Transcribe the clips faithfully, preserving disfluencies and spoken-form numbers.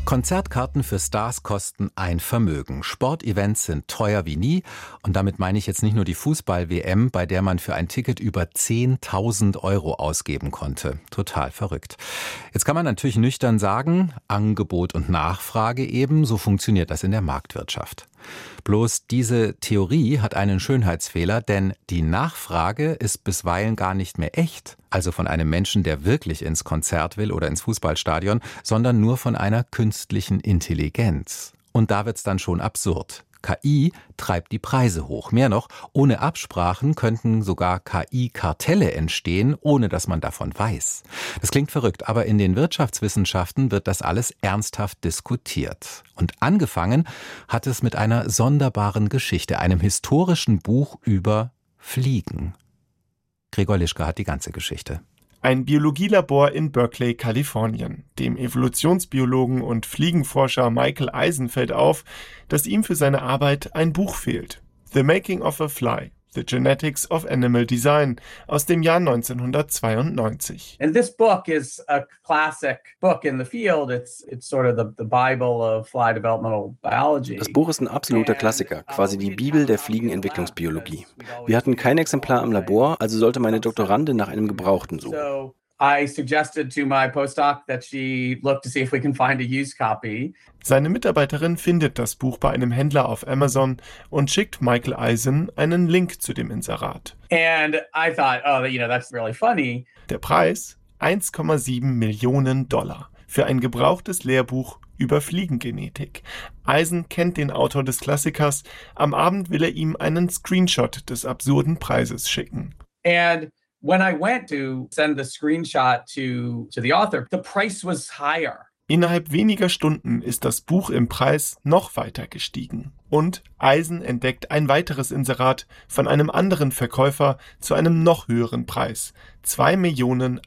Konzertkarten für Stars kosten ein Vermögen. Sportevents sind teuer wie nie. Und damit meine ich jetzt nicht nur die Fußball-W M, bei der man für ein Ticket über zehntausend Euro ausgeben konnte. Total verrückt. Jetzt kann man natürlich nüchtern sagen, Angebot und Nachfrage eben, so funktioniert das in der Marktwirtschaft. Bloß diese Theorie hat einen Schönheitsfehler, denn die Nachfrage ist bisweilen gar nicht mehr echt, also von einem Menschen, der wirklich ins Konzert will oder ins Fußballstadion, sondern nur von einer künstlichen Intelligenz. Und da wird's dann schon absurd. K I treibt die Preise hoch. Mehr noch, ohne Absprachen könnten sogar K I-Kartelle entstehen, ohne dass man davon weiß. Das klingt verrückt, aber in den Wirtschaftswissenschaften wird das alles ernsthaft diskutiert. Und angefangen hat es mit einer sonderbaren Geschichte, einem historischen Buch über Fliegen. Gregor Lischka hat die ganze Geschichte. Ein Biologielabor in Berkeley, Kalifornien. Dem Evolutionsbiologen und Fliegenforscher Michael Eisen fällt auf, dass ihm für seine Arbeit ein Buch fehlt. The Making of a Fly, The Genetics of Animal Design aus dem Jahr neunzehnhundertzweiundneunzig. And this book is a classic book in the field. It's it's sort of the, the Bible of fly developmental biology. Das Buch ist ein absoluter Klassiker, quasi die Bibel der Fliegenentwicklungsbiologie. Wir hatten kein Exemplar im Labor, also sollte meine Doktorandin nach einem Gebrauchten suchen. I suggested to my postdoc that she look to see if we can find a used copy. Seine Mitarbeiterin findet das Buch bei einem Händler auf Amazon und schickt Michael Eisen einen Link zu dem Inserat. And I thought, oh, you know, that's really funny. Der Preis? eins Komma sieben Millionen Dollar für ein gebrauchtes Lehrbuch über Fliegengenetik. Eisen kennt den Autor des Klassikers. Am Abend will er ihm einen Screenshot des absurden Preises schicken. And when I went to send the screenshot to, to the author, the price was higher. Innerhalb weniger Stunden ist das Buch im Preis noch weiter gestiegen. Und Eisen entdeckt ein weiteres Inserat von einem anderen Verkäufer zu einem noch höheren Preis. zwei Millionen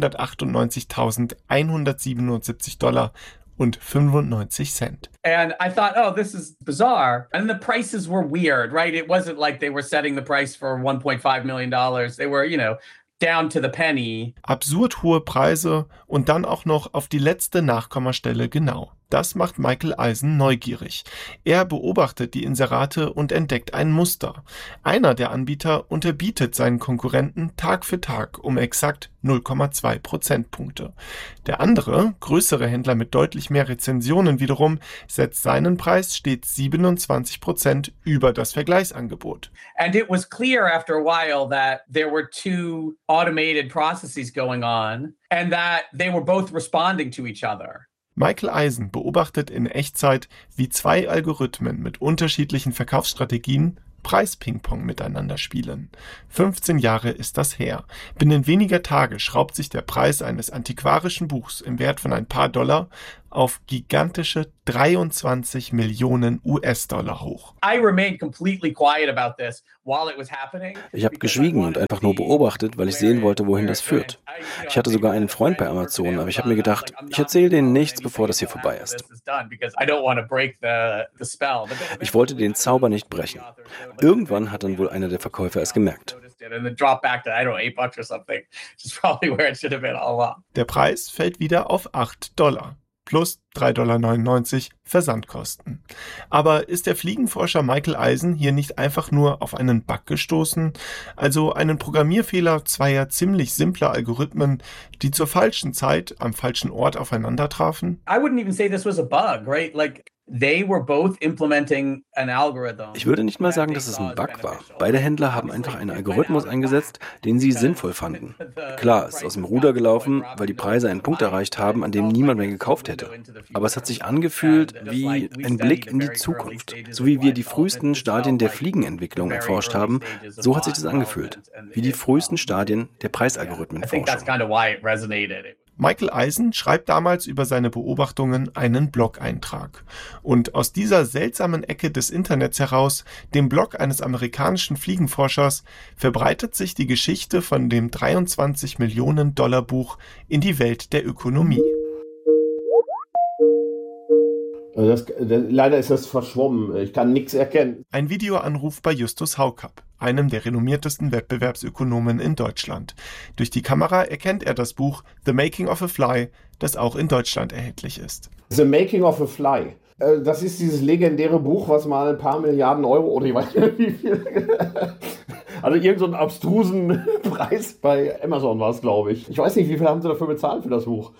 hundertachtundneunzigtausendeinhundertsiebenundsiebzig Dollar und fünfundneunzig Cent. And I thought, oh, this is bizarre. And the prices were weird, right? It wasn't like they were setting the price for one point five million dollars. They were, you know, down to the penny. Absurd hohe Preise und dann auch noch auf die letzte Nachkommastelle genau. Das macht Michael Eisen neugierig. Er beobachtet die Inserate und entdeckt ein Muster. Einer der Anbieter unterbietet seinen Konkurrenten Tag für Tag um exakt null Komma zwei Prozentpunkte. Der andere, größere Händler mit deutlich mehr Rezensionen wiederum, setzt seinen Preis stets siebenundzwanzig Prozent über das Vergleichsangebot. And it was clear after a while that there were two automated processes going on and that they were both responding to each other. Michael Eisen beobachtet in Echtzeit, wie zwei Algorithmen mit unterschiedlichen Verkaufsstrategien Preis-Ping-Pong miteinander spielen. fünfzehn Jahre ist das her. Binnen weniger Tage schraubt sich der Preis eines antiquarischen Buchs im Wert von ein paar Dollar auf gigantische dreiundzwanzig Millionen U S-Dollar hoch. I remained completely quiet about this while it was happening. Ich habe geschwiegen und einfach nur beobachtet, weil ich sehen wollte, wohin das führt. Ich hatte sogar einen Freund bei Amazon, aber ich habe mir gedacht, ich erzähle denen nichts, bevor das hier vorbei ist. Ich wollte den Zauber nicht brechen. Irgendwann hat dann wohl einer der Verkäufer es gemerkt. Der Preis fällt wieder auf acht Dollar. Plus drei Komma neunundneunzig Dollar Versandkosten. Aber ist der Fliegenforscher Michael Eisen hier nicht einfach nur auf einen Bug gestoßen? Also einen Programmierfehler zweier ziemlich simpler Algorithmen, die zur falschen Zeit am falschen Ort aufeinander trafen? I wouldn't even say this was a bug, right? Like they were both implementing an algorithm. Ich würde nicht mal sagen, dass es ein Bug war. Beide Händler haben einfach einen Algorithmus eingesetzt, den sie sinnvoll fanden. Klar, es ist aus dem Ruder gelaufen, weil die Preise einen Punkt erreicht haben, an dem niemand mehr gekauft hätte. Aber es hat sich angefühlt wie ein Blick in die Zukunft. So wie wir die frühesten Stadien der Fliegenentwicklung erforscht haben, so hat sich das angefühlt. Wie die frühesten Stadien der Preisalgorithmenforschung. Michael Eisen schreibt damals über seine Beobachtungen einen Blog-Eintrag. Und aus dieser seltsamen Ecke des Internets heraus, dem Blog eines amerikanischen Fliegenforschers, verbreitet sich die Geschichte von dem dreiundzwanzig Millionen Dollar Buch in die Welt der Ökonomie. Das, das, leider ist das verschwommen. Ich kann nichts erkennen. Ein Videoanruf bei Justus Haukapp, einem der renommiertesten Wettbewerbsökonomen in Deutschland. Durch die Kamera erkennt er das Buch The Making of a Fly, das auch in Deutschland erhältlich ist. The Making of a Fly. Das ist dieses legendäre Buch, was mal ein paar Milliarden Euro, oder ich weiß nicht wie viel, also irgend so einen abstrusen Preis bei Amazon war es, glaube ich. Ich weiß nicht, wie viel haben sie dafür bezahlt für das Buch?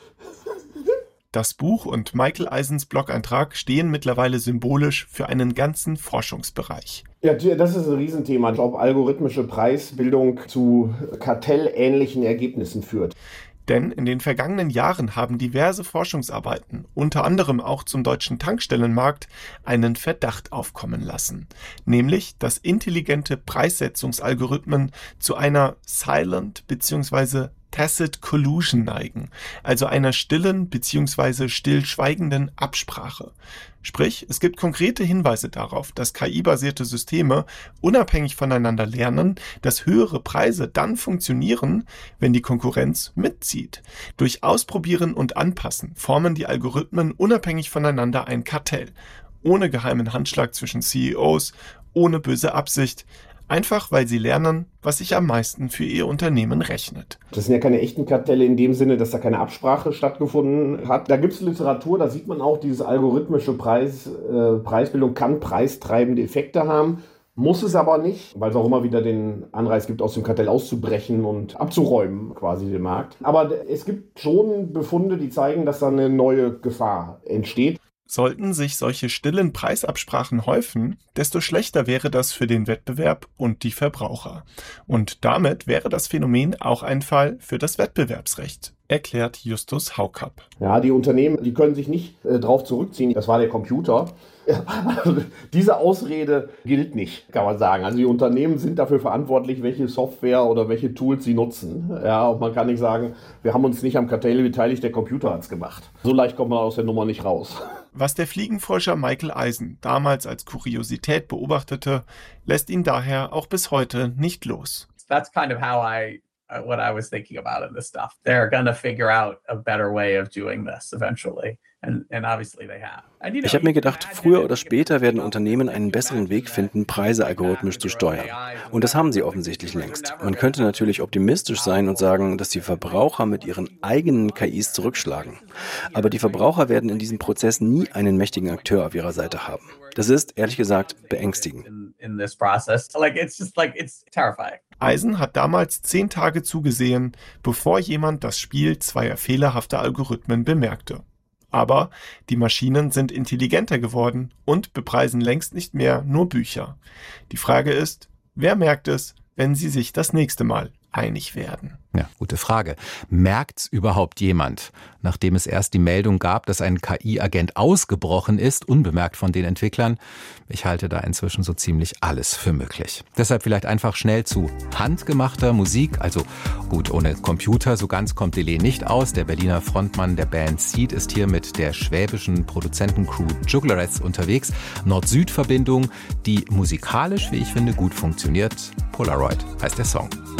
Das Buch und Michael Eisens Blog-Eintrag stehen mittlerweile symbolisch für einen ganzen Forschungsbereich. Ja, das ist ein Riesenthema, ob algorithmische Preisbildung zu kartellähnlichen Ergebnissen führt. Denn in den vergangenen Jahren haben diverse Forschungsarbeiten, unter anderem auch zum deutschen Tankstellenmarkt, einen Verdacht aufkommen lassen. Nämlich, dass intelligente Preissetzungsalgorithmen zu einer Silent bzw. Tacit Collusion neigen, also einer stillen bzw. stillschweigenden Absprache. Sprich, es gibt konkrete Hinweise darauf, dass K I-basierte Systeme unabhängig voneinander lernen, dass höhere Preise dann funktionieren, wenn die Konkurrenz mitzieht. Durch Ausprobieren und Anpassen formen die Algorithmen unabhängig voneinander ein Kartell, ohne geheimen Handschlag zwischen C E Os, ohne böse Absicht, einfach weil sie lernen, was sich am meisten für ihr Unternehmen rechnet. Das sind ja keine echten Kartelle in dem Sinne, dass da keine Absprache stattgefunden hat. Da gibt es Literatur, da sieht man auch, diese algorithmische Preis, äh, Preisbildung kann preistreibende Effekte haben. Muss es aber nicht, weil es auch immer wieder den Anreiz gibt, aus dem Kartell auszubrechen und abzuräumen, quasi den Markt. Aber es gibt schon Befunde, die zeigen, dass da eine neue Gefahr entsteht. Sollten sich solche stillen Preisabsprachen häufen, desto schlechter wäre das für den Wettbewerb und die Verbraucher. Und damit wäre das Phänomen auch ein Fall für das Wettbewerbsrecht, erklärt Justus Haukapp. Ja, die Unternehmen, die können sich nicht äh, drauf zurückziehen, das war der Computer. Also, diese Ausrede gilt nicht, kann man sagen. Also die Unternehmen sind dafür verantwortlich, welche Software oder welche Tools sie nutzen. Ja, und man kann nicht sagen, wir haben uns nicht am Kartell beteiligt, der Computer hat es gemacht. So leicht kommt man aus der Nummer nicht raus. Was der Fliegenforscher Michael Eisen damals als Kuriosität beobachtete, lässt ihn daher auch bis heute nicht los. That's kind of how I uh, what I was thinking about in this stuff. They're gonna figure out a better way of doing this eventually. And, and obviously they have. And, you know, ich habe mir gedacht, früher oder später werden Unternehmen einen besseren Weg finden, Preise algorithmisch zu steuern. Und das haben sie offensichtlich längst. Man könnte natürlich optimistisch sein und sagen, dass die Verbraucher mit ihren eigenen K Is zurückschlagen. Aber die Verbraucher werden in diesem Prozess nie einen mächtigen Akteur auf ihrer Seite haben. Das ist, ehrlich gesagt, beängstigend. Eisen hat damals zehn Tage zugesehen, bevor jemand das Spiel zweier fehlerhafter Algorithmen bemerkte. Aber die Maschinen sind intelligenter geworden und bepreisen längst nicht mehr nur Bücher. Die Frage ist, wer merkt es, wenn sie sich das nächste Mal einig werden? Ja, gute Frage. Merkt's überhaupt jemand, nachdem es erst die Meldung gab, dass ein K I-Agent ausgebrochen ist, unbemerkt von den Entwicklern? Ich halte da inzwischen so ziemlich alles für möglich. Deshalb vielleicht einfach schnell zu handgemachter Musik. Also gut, ohne Computer, so ganz kommt Lele nicht aus. Der Berliner Frontmann der Band Seed ist hier mit der schwäbischen Produzentencrew Juglarettes unterwegs. Nord-Süd-Verbindung, die musikalisch, wie ich finde, gut funktioniert. Polaroid heißt der Song.